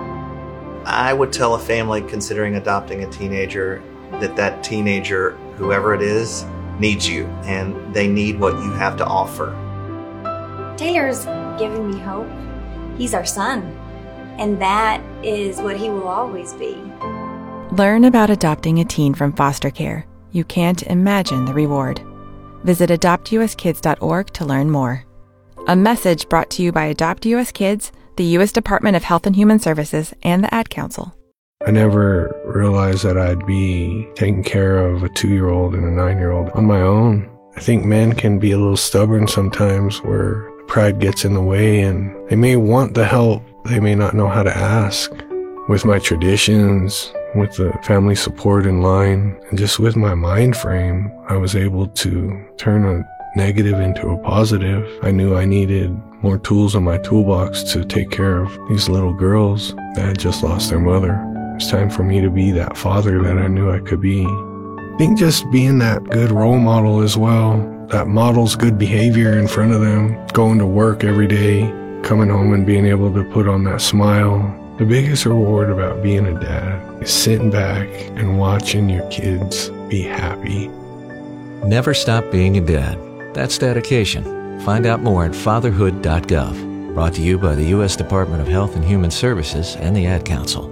I would tell a family considering adopting a teenager that teenager, whoever it is, needs you, and they need what you have to offer. Taylor's giving me hope. He's our son, and that is what he will always be. Learn about adopting a teen from foster care. You can't imagine the reward. Visit adoptuskids.org to learn more. A message brought to you by Adopt US Kids, the U.S. Department of Health and Human Services, and the Ad Council. I never realized that I'd be taking care of a 2-year-old and a 9-year-old on my own. I think men can be a little stubborn sometimes where pride gets in the way and they may want the help, they may not know how to ask. With my traditions, with the family support in line, and just with my mind frame, I was able to turn a negative into a positive. I knew I needed more tools in my toolbox to take care of these little girls that had just lost their mother. It's time for me to be that father that I knew I could be. I think just being that good role model as well, that models good behavior in front of them, going to work every day, coming home and being able to put on that smile. The biggest reward about being a dad is sitting back and watching your kids be happy. Never stop being a dad. That's dedication. Find out more at fatherhood.gov. Brought to you by the U.S. Department of Health and Human Services and the Ad Council.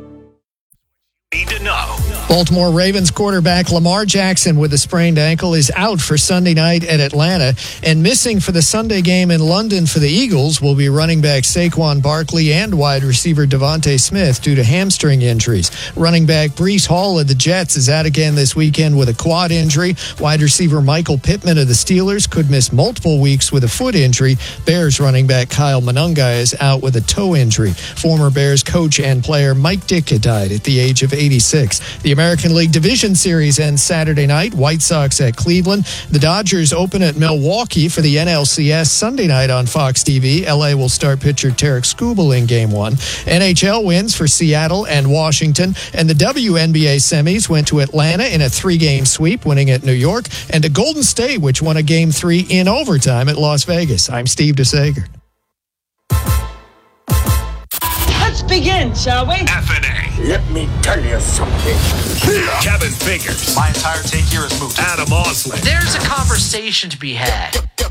Need to know. Baltimore Ravens quarterback Lamar Jackson with a sprained ankle is out for Sunday night at Atlanta, and missing for the Sunday game in London for the Eagles will be running back Saquon Barkley and wide receiver Devontae Smith due to hamstring injuries. Running back Breece Hall of the Jets is out again this weekend with a quad injury. Wide receiver Michael Pittman of the Steelers could miss multiple weeks with a foot injury. Bears running back Kyle Monangai is out with a toe injury. Former Bears coach and player Mike Ditka died at the age of 86. The American League Division Series ends Saturday night. White Sox at Cleveland. The Dodgers open at Milwaukee for the NLCS Sunday night on Fox TV. LA will start pitcher Tarek Skubal in Game 1. NHL wins for Seattle and Washington. And the WNBA semis went to Atlanta in a 3-game sweep, winning at New York. And to Golden State, which won a Game 3 in overtime at Las Vegas. I'm Steve DeSager. Let's begin, shall we? FNA. Let me tell you something. Kevin Figures. My entire take here is moved. Adam Oslin. There's a conversation to be had.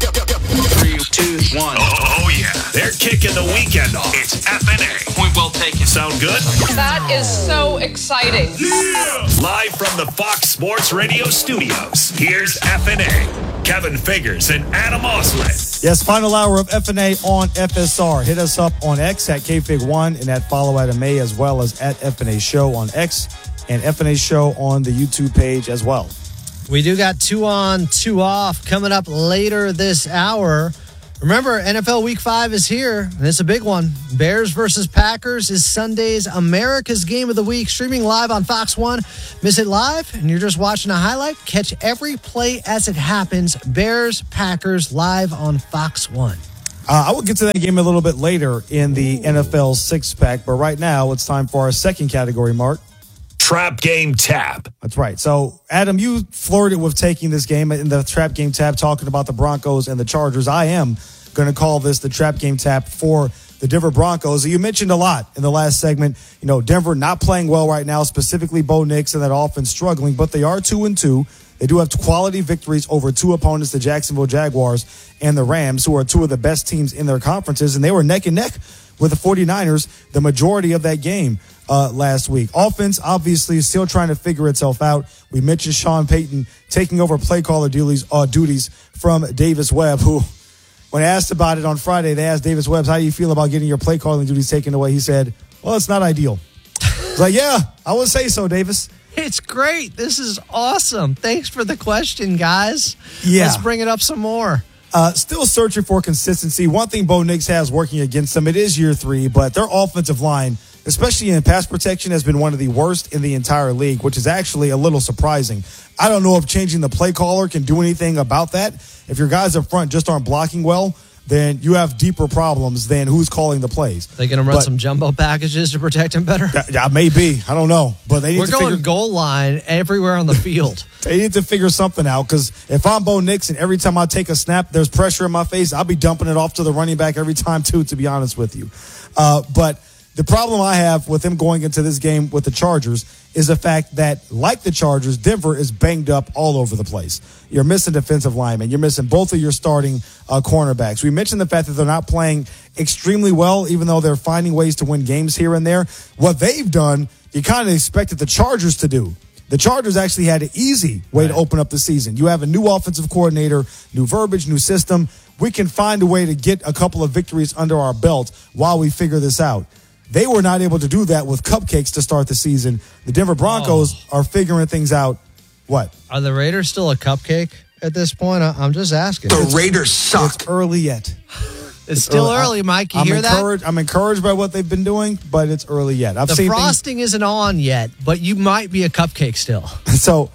3, 2, 1. Oh, yeah. They're kicking the weekend off. It's FNA. Point well taken. Sound good? That is so exciting. Yeah! Live from the Fox Sports Radio studios, here's FNA. Kevin Figures and Adam Oslin. Yes, final hour of FNA on FSR. Hit us up on X at KFig1 and at Follow Adam A, as well as at FNA Show on X and FNA Show on the YouTube page as well. We do got 2 on, 2 off coming up later this hour. Remember, NFL Week 5 is here, and it's a big one. Bears versus Packers is Sunday's America's Game of the Week, streaming live on Fox 1. Miss it live, and you're just watching a highlight? Catch every play as it happens. Bears, Packers, live on Fox 1. I will get to that game a little bit later in the NFL six-pack, but right now it's time for our second category, Mark. Trap Game Tab. That's right. So, Adam, you flirted with taking this game in the Trap Game Tab, talking about the Broncos and the Chargers. I am going to call this the Trap Game Tab for the Denver Broncos. You mentioned a lot in the last segment. You know, Denver not playing well right now, specifically Bo Nix and that offense struggling, but they are 2-2. They do have quality victories over 2 opponents, the Jacksonville Jaguars and the Rams, who are 2 of the best teams in their conferences, and they were neck and neck with the 49ers the majority of that game last week. Offense, obviously, is still trying to figure itself out. We mentioned Sean Payton taking over play caller duties from Davis Webb, who, when asked about it on Friday, they asked Davis Webb, how do you feel about getting your play calling duties taken away? He said, well, it's not ideal. It's like, yeah, I would say so, Davis. It's great. This is awesome. Thanks for the question, guys. Yeah. Let's bring it up some more. Still searching for consistency. One thing Bo Nix has working against them, it is year 3, but their offensive line, especially in pass protection, has been one of the worst in the entire league, which is actually a little surprising. I don't know if changing the play caller can do anything about that. If your guys up front just aren't blocking well, then you have deeper problems than who's calling the plays. They going to run some jumbo packages to protect him better? Yeah, maybe. I don't know. But they need We're going goal line everywhere on the field. They need to figure something out, because if I'm Bo Nix and every time I take a snap, there's pressure in my face, I'll be dumping it off to the running back every time too, to be honest with you. But the problem I have with them going into this game with the Chargers is the fact that, like the Chargers, Denver is banged up all over the place. You're missing defensive linemen. You're missing both of your starting cornerbacks. We mentioned the fact that they're not playing extremely well, even though they're finding ways to win games here and there. What they've done, you kind of expected the Chargers to do. The Chargers actually had an easy way to open up the season. You have a new offensive coordinator, new verbiage, new system. We can find a way to get a couple of victories under our belt while we figure this out. They were not able to do that with cupcakes to start the season. The Denver Broncos are figuring things out. What? Are the Raiders still a cupcake at this point? I'm just asking. The Raiders suck. It's early yet. It's still early, Mike. You hear that? I'm encouraged by what they've been doing, but it's early yet. The frosting isn't on yet, but you might be a cupcake still. So,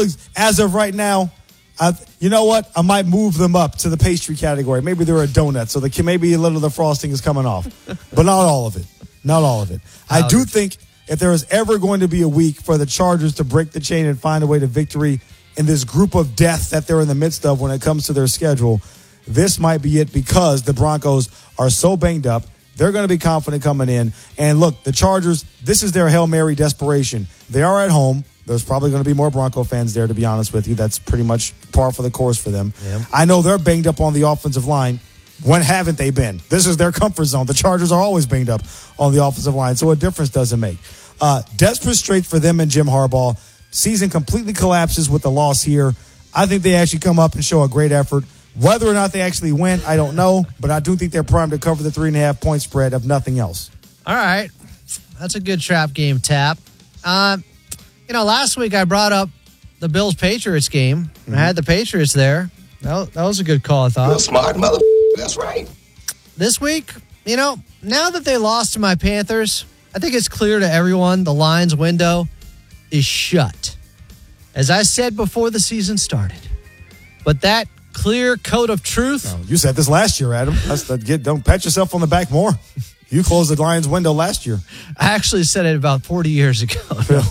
as of right now, you know what? I might move them up to the pastry category. Maybe they're a donut, so maybe a little of the frosting is coming off, but not all of it. Not all of it. I do think if there is ever going to be a week for the Chargers to break the chain and find a way to victory in this group of death that they're in the midst of when it comes to their schedule, this might be it, because the Broncos are so banged up. They're going to be confident coming in. And look, the Chargers, this is their Hail Mary desperation. They are at home. There's probably going to be more Bronco fans there, to be honest with you. That's pretty much par for the course for them. Yeah. I know they're banged up on the offensive line. When haven't they been? This is their comfort zone. The Chargers are always banged up on the offensive line, so a difference doesn't make. Desperate straight for them and Jim Harbaugh. Season completely collapses with the loss here. I think they actually come up and show a great effort. Whether or not they actually win, I don't know, but I do think they're primed to cover the 3.5-point spread, if nothing else. All right. That's a good trap game tap. Last week I brought up the Bills-Patriots game. I had the Patriots there. That was a good call, I thought. You're a smart mother. That's right. This week, now that they lost to my Panthers, I think it's clear to everyone the Lions' window is shut. As I said before the season started. But that clear coat of truth. No, you said this last year, Adam. Don't pat yourself on the back more. You closed the Lions' window last year. I actually said it about 40 years ago.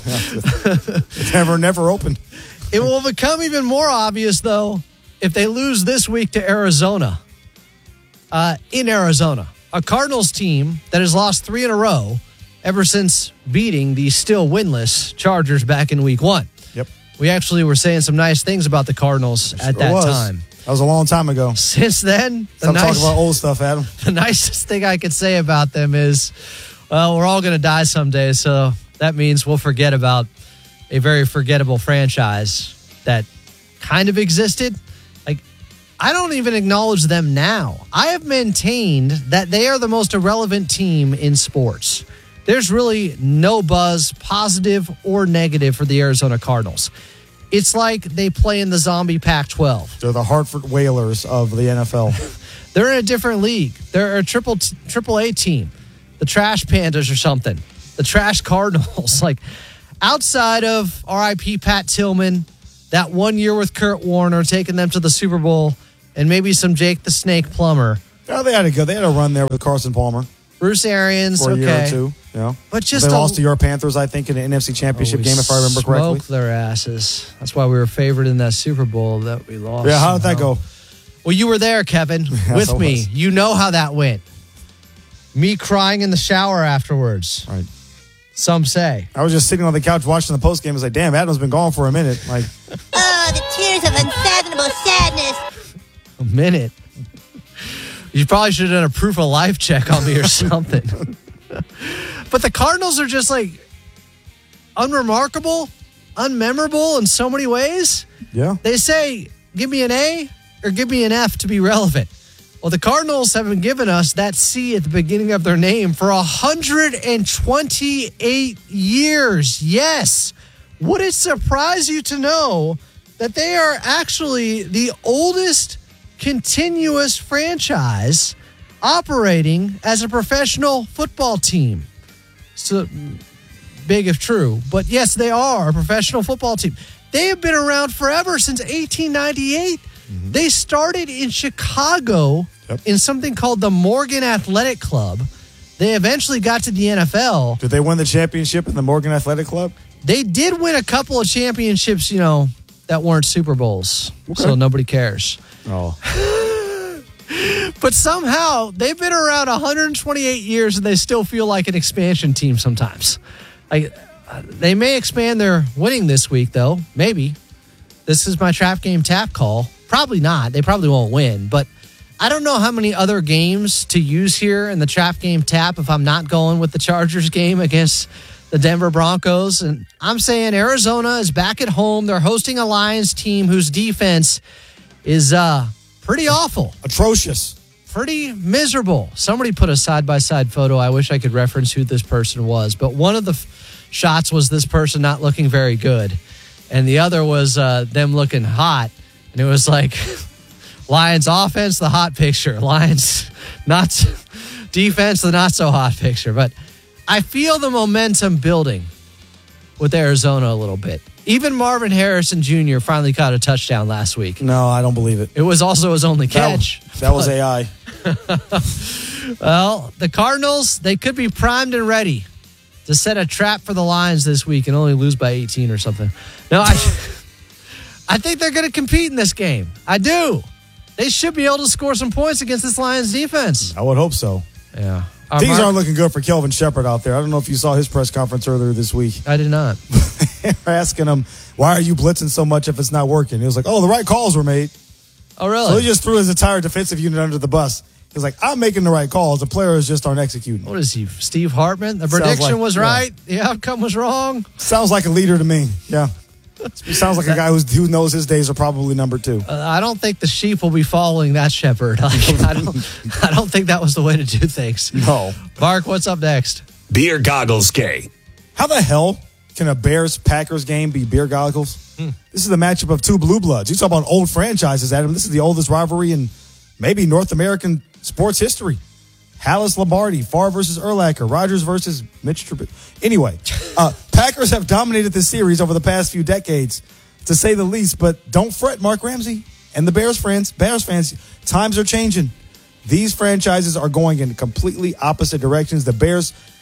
It never opened. It will become even more obvious, though, if they lose this week to Arizona. In Arizona. a Cardinals team that has lost 3 in a row ever since beating the still winless Chargers back in week 1. Yep. We actually were saying some nice things about the Cardinals at that time. That was a long time ago. Since then, Stop talking about old stuff, Adam. The nicest thing I could say about them is, well, we're all going to die someday, so that means we'll forget about a very forgettable franchise that kind of existed. Like, I don't even acknowledge them now. I have maintained that they are the most irrelevant team in sports. There's really no buzz, positive or negative, for the Arizona Cardinals. It's like they play in the zombie Pac-12. They're the Hartford Whalers of the NFL. They're in a different league. They're a triple A team. The Trash Pandas or something. The Trash Cardinals. Like, outside of R.I.P. Pat Tillman, that 1 year with Kurt Warner, taking them to the Super Bowl, and maybe some Jake the Snake Plummer. Oh, they had a run there with Carson Palmer. Bruce Arians, for a year or two. Yeah. But just they lost to your Panthers, I think, in an NFC Championship game, if I remember correctly. Smoked their asses. That's why we were favored in that Super Bowl that we lost. Yeah, how did that go? Well, you were there, Kevin, with me. You know how that went. Me crying in the shower afterwards. Right. Some say. I was just sitting on the couch watching the postgame. I was like, damn, Adam's been gone for a minute. Like, oh, the tears of unfathomable sadness. A minute. You probably should have done a proof of life check on me or something. But the Cardinals are just like unremarkable, unmemorable in so many ways. Yeah. They say, give me an A or give me an F to be relevant. Well, the Cardinals haven't given us that C at the beginning of their name for 128 years. Yes. Would it surprise you to know that they are actually the oldest continuous franchise operating as a professional football team? So big if true, but yes, they are a professional football team. They have been around forever, since 1898. Mm-hmm. They started in Chicago in something called the Morgan Athletic Club. They eventually got to the NFL. Did they win the championship in the Morgan Athletic Club? They did win a couple of championships, that weren't Super Bowls. Okay. So nobody cares. Oh. But somehow they've been around 128 years and they still feel like an expansion team sometimes. They may expand their winning this week, though. Maybe. This is my trap game tap call. Probably not. They probably won't win. But I don't know how many other games to use here in the trap game tap if I'm not going with the Chargers game against the Denver Broncos. And I'm saying Arizona is back at home. They're hosting a Lions team whose defense is pretty awful. Atrocious. Pretty miserable. Somebody put a side-by-side photo. I wish I could reference who this person was. But one of the shots was this person not looking very good. And the other was them looking hot. And it was like Lions offense, the hot picture. Lions not defense, the not so hot picture. But I feel the momentum building with Arizona a little bit. Even Marvin Harrison Jr. finally caught a touchdown last week. No, I don't believe it. It was also his only catch. That was AI. Well, the Cardinals, they could be primed and ready to set a trap for the Lions this week and only lose by 18 or something. No, I think they're going to compete in this game. I do. They should be able to score some points against this Lions defense. I would hope so. Yeah. Things aren't looking good for Kelvin Shepard out there. I don't know if you saw his press conference earlier this week. I did not. They're asking him, why are you blitzing so much if it's not working? He was like, the right calls were made. Oh, really? So he just threw his entire defensive unit under the bus. He was like, I'm making the right calls. The players just aren't executing. What is he, Steve Hartman? The prediction was right. The outcome was wrong. Sounds like a leader to me. Yeah. Sounds like a guy who knows his days are probably number 2. I don't think the sheep will be following that shepherd. I don't think that was the way to do things. No. Mark, what's up next? Beer Goggles K. How the hell can a Bears-Packers game be beer goggles? This is the matchup of two blue bloods. You talk about old franchises, Adam. This is the oldest rivalry in maybe North American sports history. Hallis Lombardi, Favre versus Urlacher, Rodgers versus Mitch Trubisky. Anyway, Packers have dominated this series over the past few decades, to say the least. But don't fret, Mark Ramsey and the Bears fans. Times are changing. These franchises are going in completely opposite directions. The Bears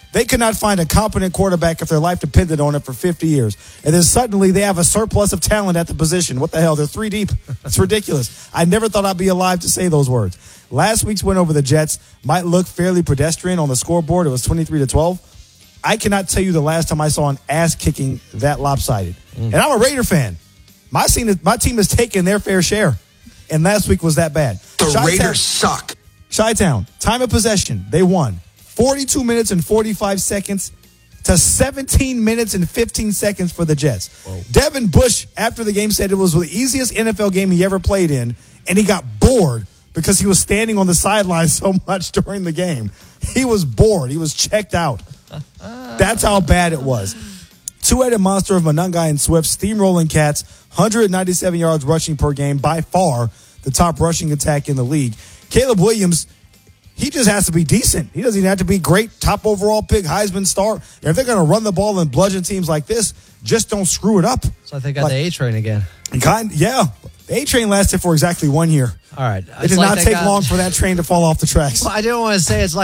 They could not find a competent quarterback if their life depended on it for 50 years. And then suddenly they have a surplus of talent at the position. What the hell? They're 3 deep. It's ridiculous. I never thought I'd be alive to say those words. Last week's win over the Jets might look fairly pedestrian on the scoreboard. It was 23-12. I cannot tell you the last time I saw an ass kicking that lopsided. And I'm a Raider fan. My team has taken their fair share. And last week was that bad. The Raiders suck. Chi-Town, time of possession, they won 42 minutes and 45 seconds to 17 minutes and 15 seconds for the Jets. Whoa. Devin Bush, after the game, said it was the easiest NFL game he ever played in, and he got bored because he was standing on the sideline so much during the game. He was bored. He was checked out. That's how bad it was. Two-headed monster of Monangai and Swift, steamrolling Cats, 197 yards rushing per game, by far the top rushing attack in the league. Caleb Williams, he just has to be decent. He doesn't even have to be great, top overall pick, Heisman star. If they're going to run the ball and bludgeon teams like this, just don't screw it up. So they got the A-Train again. Yeah. The A-Train lasted for exactly 1 year. All right. It did not take long for that train to fall off the tracks. Well, I didn't want to say it's like